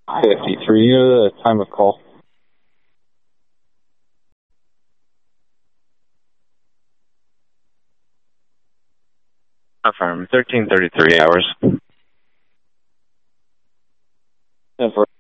53, you know the time of call? Affirm, 13:33 hours. Yeah, for